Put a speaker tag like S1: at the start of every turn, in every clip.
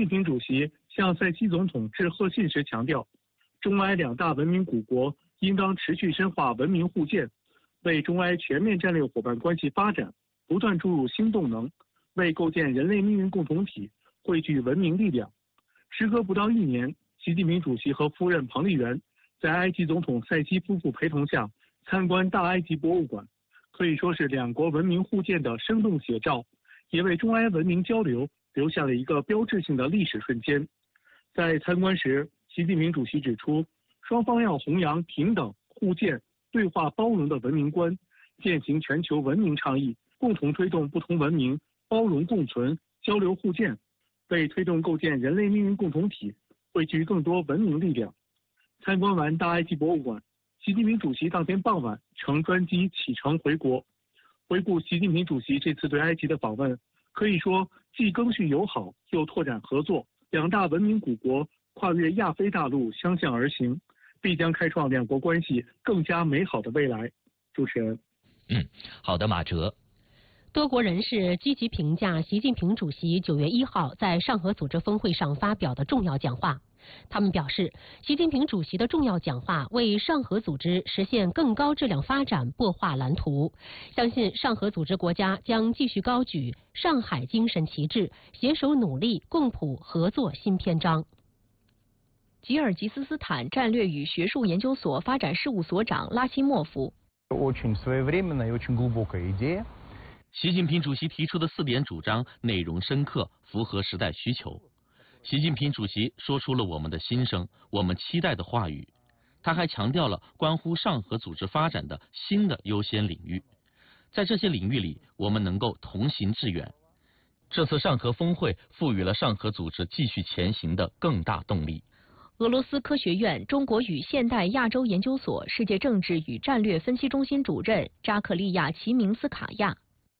S1: 近平主席向塞西总统致贺信时强调，中埃两大文明古国应当持续深化文明互鉴，为中埃全面战略伙伴关系发展不断注入新动能，为构建人类命运共同体汇聚文明力量。时隔不到1年，习近平主席和夫人彭丽媛在埃及总统塞西夫妇陪同下参观大埃及博物馆，可以说是两国文明互鉴的生动写照，也为中埃文明交流留下了一个标志性的历史瞬间。在参观时，习近平主席指出，双方要弘扬平等、互鉴、对话包容的文明观，践行全球文明倡议，共同推动不同文明包容共存、交流互鉴，为推动构建人类命运共同体汇聚更多文明力量。参观完大埃及博物馆，习近平主席当天傍晚乘专机启程回国。回顾习近平主席这次对埃及的访问，可以说既更续友好，又拓展合作，两大文明古国跨越亚非大陆相向而行，必将开创两国关系更加美好的未来。主持人。
S2: 好的，马哲。
S3: 多国人士积极评价习近平主席9月1号在上合组织峰会上发表的重要讲话。他们表示，习近平主席的重要讲话为上合组织实现更高质量发展擘画蓝图，相信上合组织国家将继续高举上海精神旗帜，携手努力，共谱合作新篇章。
S4: 吉尔吉斯斯坦战略与学术研究所发展事务所长拉希莫夫。
S2: 习近平主席提出的4点主张内容深刻，符合时代需求。习近平主席说出了我们的心声，我们期待的话语。他还强调了关乎上合组织发展的新的优先领域，在这些领域里，我们能够同行致远。这次上合峰会赋予了上合组织继续前行的更大动力。
S4: 俄罗斯科学院中国与现代亚洲研究所世界政治与战略分析中心主任扎克利亚·齐明斯卡亚。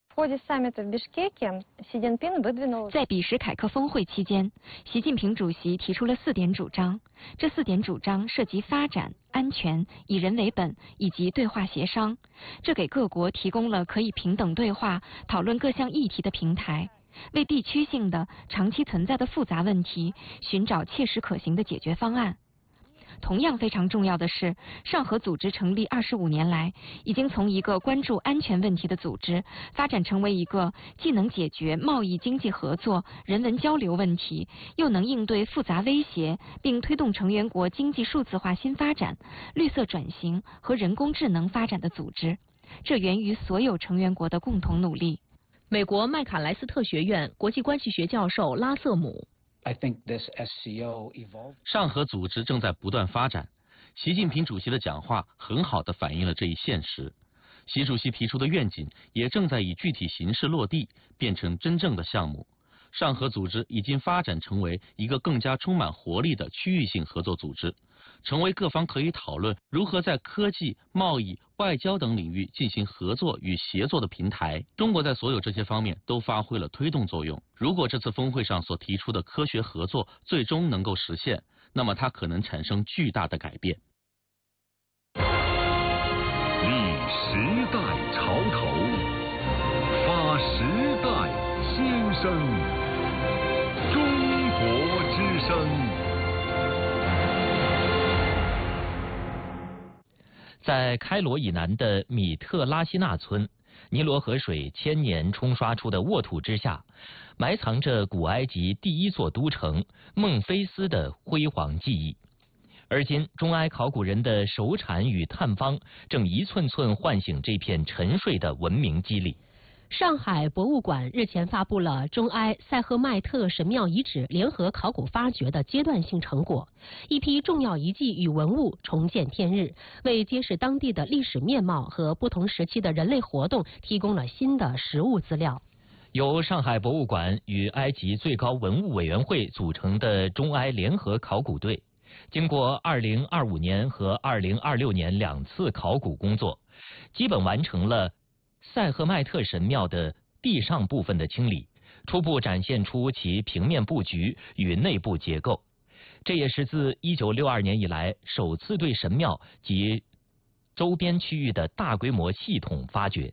S5: 在比什凯克峰会期间，习近平主席提出了4点主张。这4点主张涉及发展、安全、以人为本以及对话协商，这给各国提供了可以平等对话、讨论各项议题的平台，为地区性的、长期存在的复杂问题寻找切实可行的解决方案。同样非常重要的是，上合组织成立25年来，已经从一个关注安全问题的组织，发展成为一个既能解决贸易经济合作、人文交流问题，又能应对复杂威胁，并推动成员国经济数字化新发展、绿色转型和人工智能发展的组织。这源于所有成员国的共同努力。
S4: 美国麦卡莱斯特学院国际关系学教授拉瑟姆。
S2: 上合组织正在不断发展，习近平主席的讲话很好地反映了这一现实。习主席提出的愿景也正在以具体形式落地，变成真正的项目。上合组织已经发展成为一个更加充满活力的区域性合作组织，成为各方可以讨论如何在科技、贸易、外交等领域进行合作与协作的平台。中国在所有这些方面都发挥了推动作用。如果这次峰会上所提出的科学合作最终能够实现，那么它可能产生巨大的改变。
S6: 立时代潮头，发时代心声。中国之声。
S2: 在开罗以南的米特拉西纳村，尼罗河水千年冲刷出的沃土之下，埋藏着古埃及第一座都城孟菲斯的辉煌记忆。而今，中埃考古人的手铲与探方正一寸寸唤醒这片沉睡的文明肌理。
S3: 上海博物馆日前发布了中埃塞赫迈特神庙遗址联合考古发掘的阶段性成果，一批重要遗迹与文物重见天日，为揭示当地的历史面貌和不同时期的人类活动提供了新的实物资料。
S2: 由上海博物馆与埃及最高文物委员会组成的中埃联合考古队，经过2025年和2026年2次考古工作，基本完成了塞赫迈特神庙的地上部分的清理，初步展现出其平面布局与内部结构。这也是自1962年以来首次对神庙及周边区域的大规模系统发掘。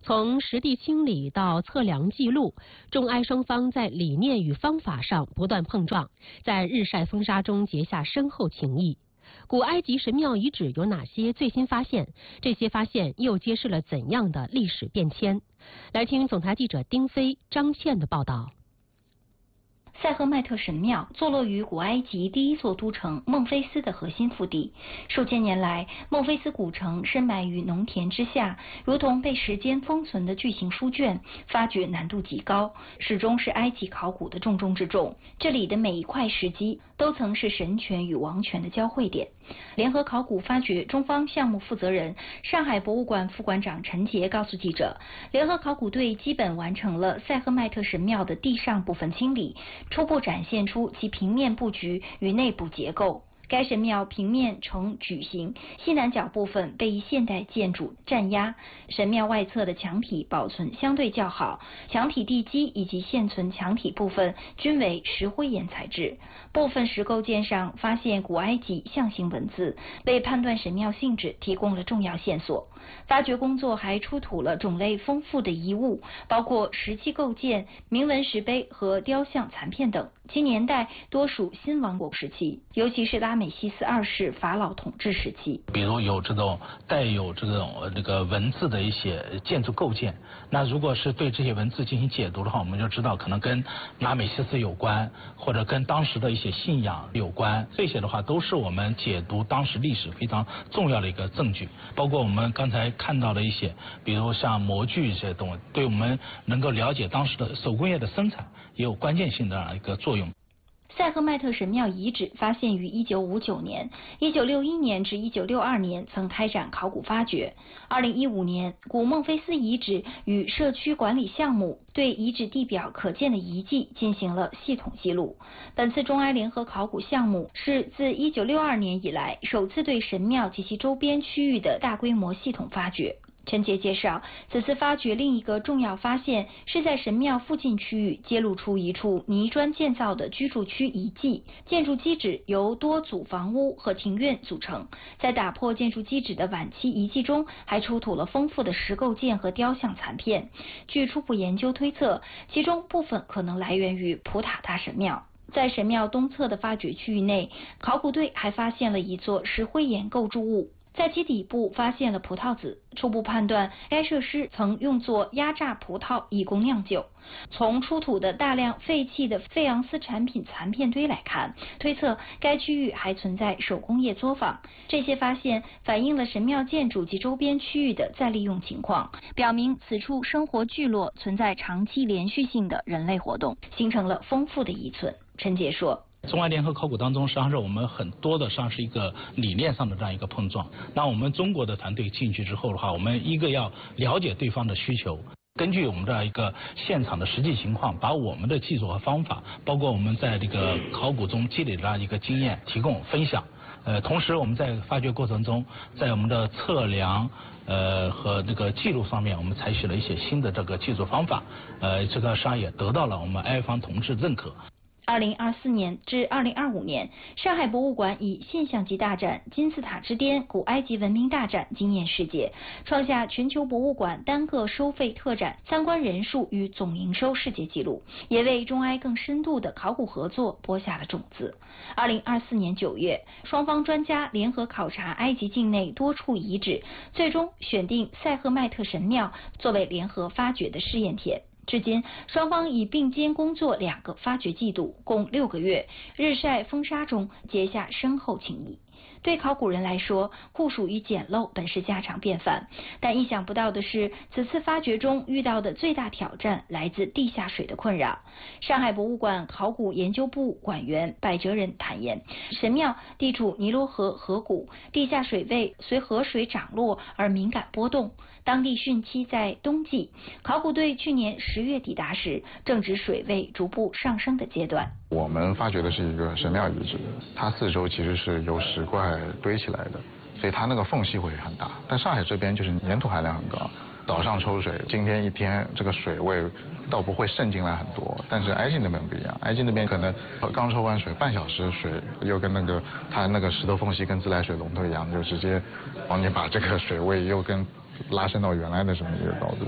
S3: 从实地清理到测量记录，中埃双方在理念与方法上不断碰撞，在日晒风沙中结下深厚情谊。古埃及神庙遗址有哪些最新发现？这些发现又揭示了怎样的历史变迁？来听总台记者丁飞、张倩的报道。
S7: 塞赫迈特神庙坐落于古埃及第一座都城孟菲斯的核心腹地。数千年来，孟菲斯古城深埋于农田之下，如同被时间封存的巨型书卷，发掘难度极高，始终是埃及考古的重中之重。这里的每一块石基都曾是神权与王权的交汇点。联合考古发掘中方项目负责人、上海博物馆副馆长陈杰告诉记者，联合考古队基本完成了塞赫迈特神庙的地上部分清理，初步展现出其平面布局与内部结构。该神庙平面呈矩形，西南角部分被一现代建筑占压。神庙外侧的墙体保存相对较好，墙体地基以及现存墙体部分均为石灰岩材质。部分石构件上发现古埃及象形文字，为判断神庙性质提供了重要线索。发掘工作还出土了种类丰富的遗物，包括石器构件、铭文石碑和雕像残片等，其年代多属新王国时期，尤其是拉美西斯2世法老统治时期。
S8: 比如有这种带有这个文字的一些建筑构件，那如果是对这些文字进行解读的话，我们就知道可能跟拉美西斯有关，或者跟当时的一些信仰有关。这些的话都是我们解读当时历史非常重要的一个证据。包括我们刚才看到的一些，比如像模具这些东西，对我们能够了解当时的手工业的生产也有关键性的一个作用。
S7: 塞赫迈特神庙遗址发现于1959年，1961年至1962年曾开展考古发掘。2015年，古孟菲斯遗址与社区管理项目对遗址地表可见的遗迹进行了系统记录。本次中埃联合考古项目是自1962年以来首次对神庙及其周边区域的大规模系统发掘。陈杰介绍，此次发掘另一个重要发现是在神庙附近区域揭露出一处泥砖建造的居住区遗迹，建筑基址由多组房屋和庭院组成。在打破建筑基址的晚期遗迹中，还出土了丰富的石构件和雕像残片。据初步研究推测，其中部分可能来源于普塔大神庙。在神庙东侧的发掘区域内，考古队还发现了一座石灰岩构筑物。在其底部发现了葡萄籽，初步判断该设施曾用作压榨葡萄以供酿酒。从出土的大量废弃的费昂斯产品残片堆来看，推测该区域还存在手工业作坊。这些发现反映了神庙建筑及周边区域的再利用情况，表明此处生活聚落存在长期连续性的人类活动，形成了丰富的遗存。陈杰说，
S8: 中埃联合考古当中，实际上是我们很多的上是一个理念上的这样一个碰撞。那我们中国的团队进去之后的话，我们一个要了解对方的需求，根据我们这样一个现场的实际情况，把我们的技术和方法，包括我们在这个考古中积累的这样一个经验提供分享。同时我们在发掘过程中，在我们的测量和这个记录方面，我们采取了一些新的这个技术方法，这个实际上也得到了我们埃方同志认可。
S7: 2024年至2025年，上海博物馆以现象级大展金字塔之巅古埃及文明大展惊艳世界，创下全球博物馆单个收费特展参观人数与总营收世界纪录，也为中埃更深度的考古合作播下了种子。2024年9月，双方专家联合考察埃及境内多处遗址，最终选定塞赫迈特神庙作为联合发掘的试验田。至今，双方已并肩工作2个发掘季度，共6个月，日晒风沙中结下深厚情谊。对考古人来说，酷暑与简陋本是家常便饭，但意想不到的是，此次发掘中遇到的最大挑战来自地下水的困扰。上海博物馆考古研究部馆员柏哲仁坦言，神庙地处尼罗河河谷，地下水位随河水涨落而敏感波动。当地汛期在冬季，考古队去年10月抵达时，正值水位逐步上升的阶段。
S9: 我们发掘的是一个神庙遗址，它四周其实是由石块堆起来的，所以它那个缝隙会很大。但上海这边就是粘土含量很高，岛上抽水，今天一天这个水位倒不会渗进来很多，但是埃及那边不一样，埃及那边可能刚抽完水半小时，水又跟它那个石头缝隙跟自来水龙头一样，就直接帮你把这个水位又跟拉升到原来的这么一个高度。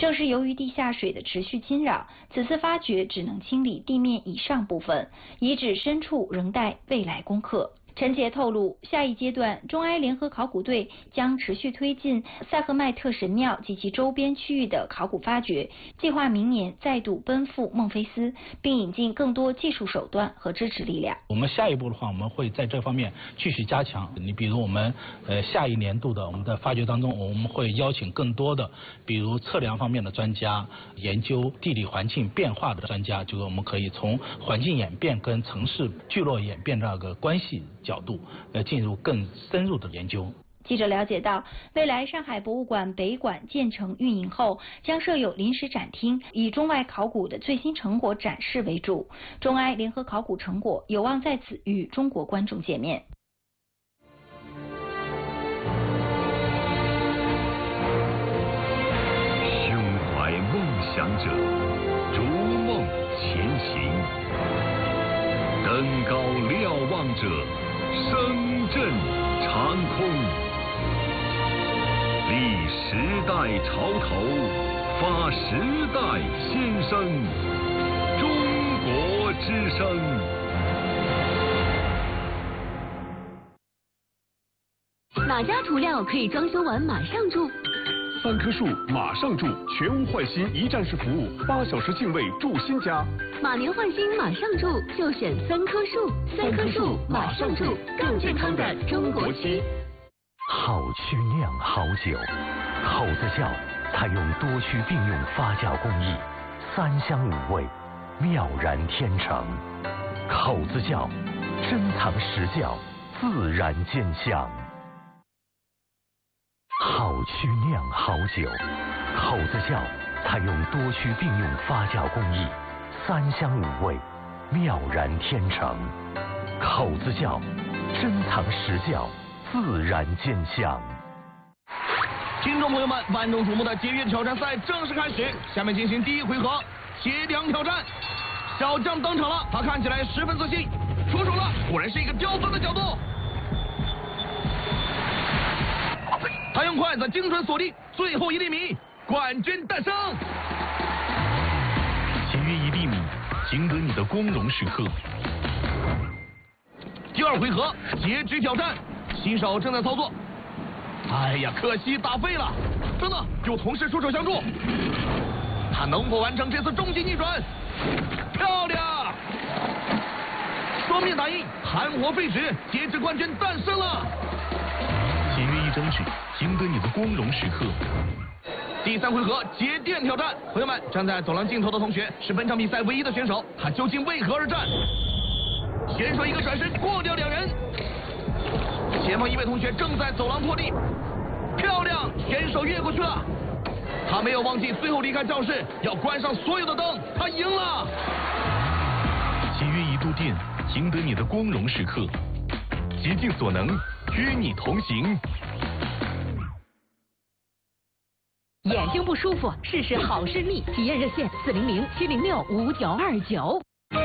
S7: 正是由于地下水的持续侵扰，此次发掘只能清理地面以上部分，遗址深处仍待未来攻克。陈杰透露，下一阶段中埃联合考古队将持续推进萨赫迈特神庙及其周边区域的考古发掘，计划明年再度奔赴孟菲斯，并引进更多技术手段和支持力量。
S8: 我们下一步的话，我们会在这方面继续加强。你比如我们下一年度的我们的发掘当中，我们会邀请更多的，比如测量方面的专家，研究地理环境变化的专家，就是我们可以从环境演变跟城市聚落演变这个关系角度进入更深入的研究。
S7: 记者了解到，未来上海博物馆北馆建成运营后，将设有临时展厅，以中外考古的最新成果展示为主。中埃联合考古成果有望在此与中国观众见面。
S6: 胸怀梦想者，逐梦前行；登高瞭望者，声震长空。立时代潮头，发时代先声。中国之声。
S10: 哪家涂料可以装修完马上住
S11: ？3棵树马上住，全屋换新一站式服务，8小时净位住新家。
S10: 马年换新马上住，就选3棵树。3棵树马上住，更健康的中国区。
S12: 好曲酿好酒，口子窖采用多区并用发酵工艺，3香5味，妙然天成。口子窖珍藏实窖，自然见香。好曲酿好酒，口子窖采用多区并用发酵工艺，3香5味，妙然天成。口子窖珍藏实窖，自然见香。
S13: 听众朋友们，万众瞩目的节约挑战赛正式开始，下面进行第1回合接梁挑战。小将登场了，他看起来十分自信，出手了，果然是一个刁钻的角度。他用筷子精准锁定最后1厘米，冠军诞生。
S6: 节约1厘米，赢得你的光荣时刻。
S13: 第2回合截肢挑战，新手正在操作。哎呀，可惜打废了。等等，有同事出手相助，他能否完成这次终极逆转？漂亮！双面打印，含活废纸，截肢冠军诞生了。
S6: 节约1张纸，赢得你的光荣时刻。
S13: 第3回合节电挑战，朋友们，站在走廊尽头的同学是本场比赛唯一的选手，他究竟为何而战？选手一个转身过掉2人，前方1位同学正在走廊拖地，漂亮，选手越过去了。他没有忘记最后离开教室要关上所有的灯，他赢了。
S6: 节约1度电，赢得你的光荣时刻。竭尽所能，与你同行。
S3: 眼睛不舒服，试试好视力，体验热线400-706-5929。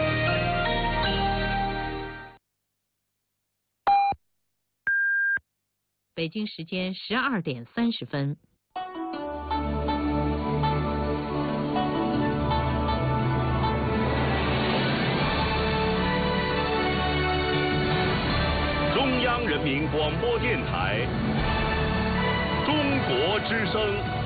S3: 北京时间12点30分。
S6: 中央人民广播电台，中国之声。